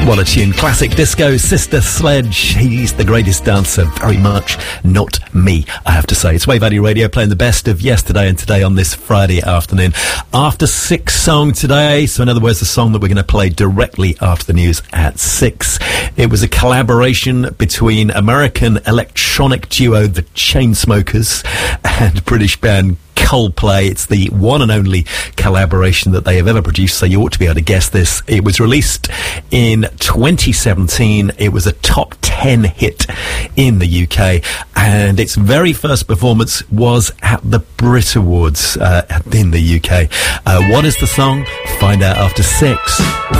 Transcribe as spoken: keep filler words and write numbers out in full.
What a tune. Classic disco, Sister Sledge. He's the greatest dancer. Very much not me, I have to say. It's Wave Value Radio playing the best of yesterday and today on this Friday afternoon. After six song today, so in other words, the song that we're going to play directly after the news at six. It was a collaboration between American electronic duo The Chainsmokers and British band Coldplay. It's the one and only collaboration that they have ever produced, so you ought to be able to guess this. It was released in twenty seventeen. It was a top ten hit in the U K, and its very first performance was at the Brit Awards uh, in the U K. Uh, what is the song? Find out after six.